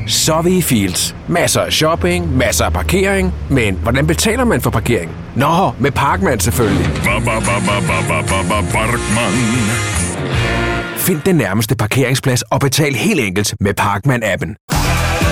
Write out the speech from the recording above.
Så er vi i Fields. Masser af shopping, masser af parkering. Men hvordan betaler man for parkering? Nå, med Parkman selvfølgelig. Parkman. Find den nærmeste parkeringsplads og betal helt enkelt med Parkman-appen.